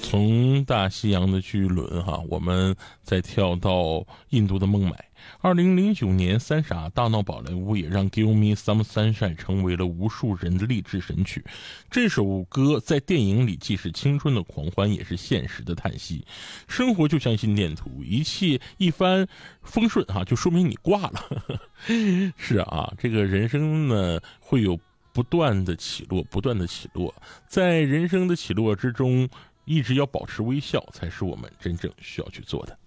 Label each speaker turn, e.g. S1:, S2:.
S1: 从大西洋的巨轮我们再跳到印度的孟买。2009年，三傻大闹宝莱坞也让 Give Me Some Sunshine 成为了无数人的励志神曲。这首歌在电影里既是青春的狂欢，也是现实的叹息。生活就像心电图，一切一帆风顺就说明你挂了。是啊，这个人生呢会有不断的起落，不断的起落，在人生的起落之中，一直要保持微笑，才是我们真正需要去做的。